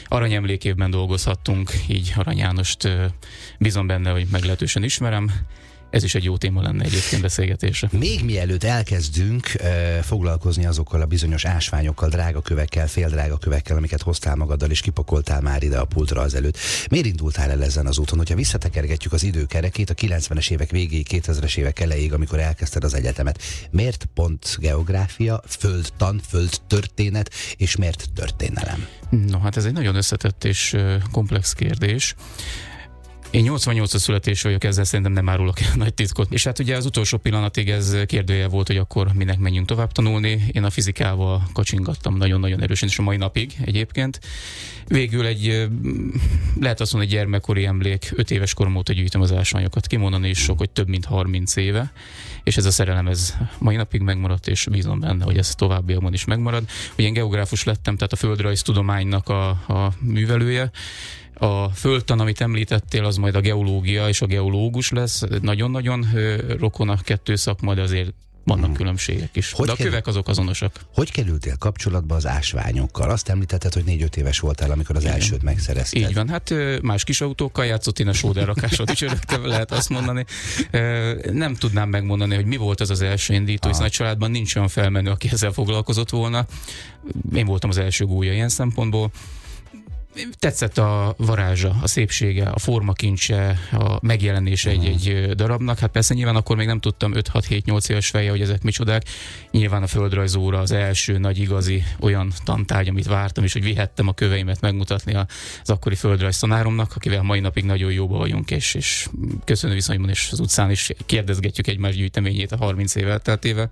aranyemlékévben dolgozhattunk, így Arany Jánost bízom benne, hogy meglehetősen ismerem. Ez is egy jó téma lenne egyébként beszélgetésre. Még mielőtt elkezdünk foglalkozni azokkal a bizonyos ásványokkal, drágakövekkel, féldrágakövekkel, amiket hoztál magaddal és kipakoltál már ide a pultra azelőtt. Miért indultál el ezen az úton? Hogyha visszatekergetjük az időkerekét a 90-es évek végéig, 2000-es évek elejéig, amikor elkezdted az egyetemet, miért pont geográfia, földtan, földtörténet, és miért történelem? No, hát ez egy nagyon összetett és komplex kérdés. Én 88-as születés vagyok, ezzel szerintem nem árulok el nagy titkot. És hát ugye az utolsó pillanatig ez kérdője volt, hogy akkor minek menjünk tovább tanulni. Én a fizikával kacsingattam nagyon-nagyon erősen, és a mai napig egyébként. Végül lehet azt mondani, egy gyermekkori emlék, 5 éves korom óta gyűjtöm az ásványokat. Kimondani is sok, hogy több mint 30 éve. És ez a szerelem, ez mai napig megmaradt, és bízom benne, hogy ez továbbiakban is megmarad. Ugye én geográfus lettem, tehát a földrajztudománynak a művelője. A földtan, amit említettél, az majd a geológia és a geológus lesz. Nagyon-nagyon rokon a kettő szakma, de azért vannak különbségek is. De a kövek azok azonosak. Hogy kerültél kapcsolatba az ásványokkal? Azt említetted, hogy 4-5 éves voltál, amikor az elsőt megszerezted. Így van, hát más kis autókkal játszott, én a sóderrakásot is öröktem, lehet azt mondani. Nem tudnám megmondani, hogy mi volt az első indító, hiszen a családban nincs olyan felmenő, aki ezzel foglalkozott volna. Én voltam az első gólya ilyen szempontból. Tetszett a varázsa, a szépsége, a formakincse, a megjelenése egy darabnak. Hát persze nyilván akkor még nem tudtam 5-6-7-8 éves feje, hogy ezek micsodák. Nyilván a földrajzóra az első nagy igazi olyan tantárgy, amit vártam, és hogy vihettem a köveimet megmutatni az akkori földrajztanáromnak, akivel mai napig nagyon jóba vagyunk, és köszönő viszonyban, és az utcán is kérdezgetjük egymás gyűjteményét a 30 év elteltével.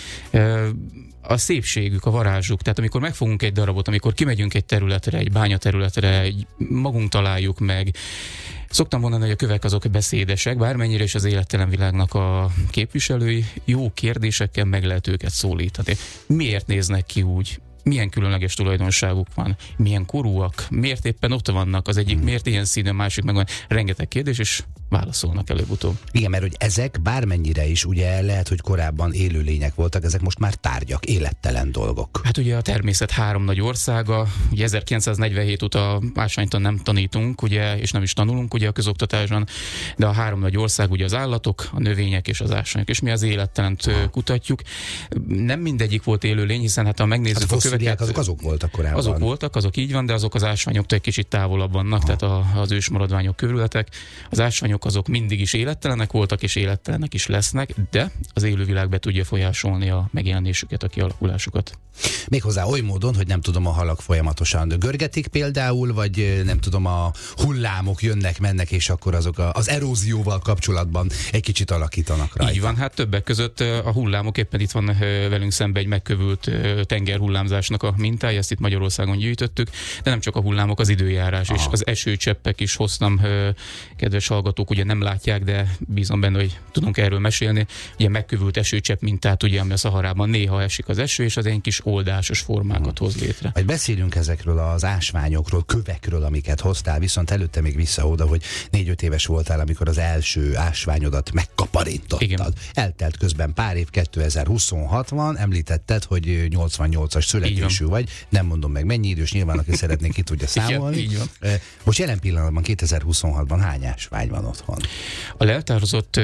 A szépségük, a varázsuk, tehát amikor megfogunk egy darabot, amikor kimegyünk egy területre, egy bányaterületre, magunk találjuk meg. Szoktam mondani, hogy a kövek azok beszédesek, bármennyire is az élettelen világnak a képviselői, jó kérdésekkel meg lehet őket szólítani. Miért néznek ki úgy? Milyen különleges tulajdonságuk van? Milyen korúak? Miért éppen ott vannak? Az egyik miért ilyen színű, másik meg van. Rengeteg kérdés, és válaszolnak előbb-utóbb. Igen, mert hogy ezek bármennyire is ugye lehet, hogy korábban élőlények voltak, ezek most már tárgyak, élettelen dolgok. Hát ugye a természet 3 nagy országa, ugye 1947 óta ásványtan nem tanítunk, ugye, és nem is tanulunk ugye a közoktatásban, de a 3 nagy ország ugye az állatok, a növények és az ásványok, és mi az élettelent kutatjuk. Nem mindegyik volt élőlény, hiszen hát ha megnézzük a köveket, azok voltak korábban. Azok voltak, azok így van, de azok az ásványoktól egy kicsit távolabb vannak, tehát az ősmaradványok körületek. Az ásványok azok mindig is élettelenek voltak, és élettelenek is lesznek, de az élővilág be tudja folyásolni a megjelenésüket, a kialakulásukat. Méghozzá oly módon, hogy nem tudom, a halak folyamatosan görgetik például, vagy nem tudom, a hullámok jönnek-mennek, és akkor azok az erózióval kapcsolatban egy kicsit alakítanak rajta. Így van, hát többek között a hullámok, éppen itt van velünk szembe egy megkövült tengerhullámzásnak a mintája, ezt itt Magyarországon gyűjtöttük, de nem csak a hullámok, az időjárás és az esőcseppek is hoztam, kedves hallgatók, ugye nem látják, de bízom benne, hogy tudunk erről mesélni. Ugye megkövült esőcsepp mintát, ugye, ami a Szaharában néha esik az eső, és az egy kis oldásos formákat hoz létre. Majd beszélünk ezekről az ásványokról, kövekről, amiket hoztál, viszont előtte még vissza oda, hogy 4-5 éves voltál, amikor az első ásványodat megkaparintottad. Igen. Eltelt közben pár év, 2026 van, említetted, hogy 88-as születésű vagy, nem mondom meg mennyi idős, nyilván aki szeretné, ki tudja számolni. Igen, így van. Most jelen pillanatban, 2026-ban hány ásvány van otthon? A leltározott,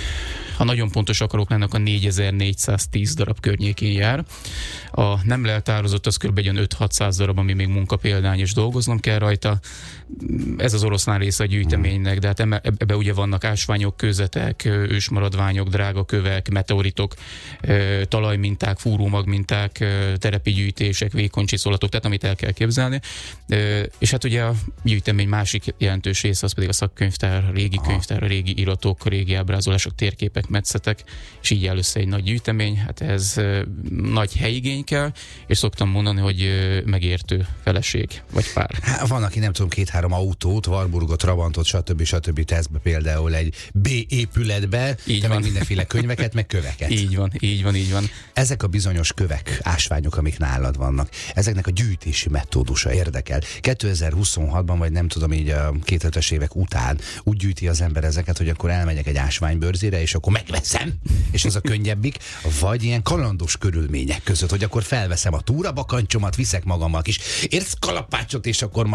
ha nagyon pontos akarok lenni, a 4410 darab környékén jár. A nem leltározott az kb. 5-600 darab, ami még munkapéldány, és dolgoznom kell rajta. Ez az oroszlán része a gyűjteménynek, de hát ebbe ugye vannak ásványok, kőzetek, ősmaradványok, drága kövek, meteoritok, talajminták, fúrómagminták, terepi gyűjtések, vékony csiszolatok, tehát amit el kell képzelni. És hát ugye a gyűjtemény másik jelentős része az pedig a szakkönyvtár, a régi könyvtár, a régi iratok, régi ábrázolások, térképek, metszetek, és így áll össze egy nagy gyűjtemény. Hát ez nagy helyigény kell, és szoktam mondani, hogy megértő feleség, vagy pár. Hát van, aki nem tudom, 2-3 autót, Warburgot, Trabantot, stb. Tesz be például egy B épületbe, de meg mindenféle könyveket, meg köveket. Így van. Ezek a bizonyos kövek, ásványok, amik nálad vannak, ezeknek a gyűjtési metódusa érdekel. 2026-ban, vagy nem tudom, így a 2000-es évek után úgy gyűjti az ember ezeket, hogy akkor elmegyek egy ásványbörzére, és akkor megveszem, és ez a könnyebbik, vagy ilyen kalandos körülmények között, hogy akkor felveszem a túrabakancsomat, viszek magammal kis érckalapácsot, és akkor